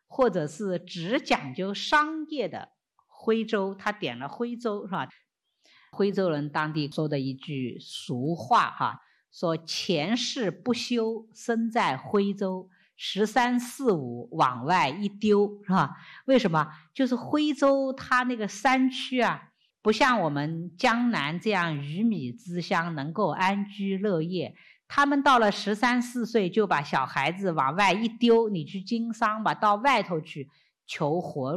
或者是只讲究商业的徽州，他点了徽州是吧？徽州人当地说的一句俗话哈，说前世不修身在徽州，13、45往外一丢是吧？为什么？就是徽州它那个山区啊，不像我们江南这样鱼米之乡能够安居乐业，他们到了13、14岁就把小孩子往外一丢，你去经商吧，到外头去求活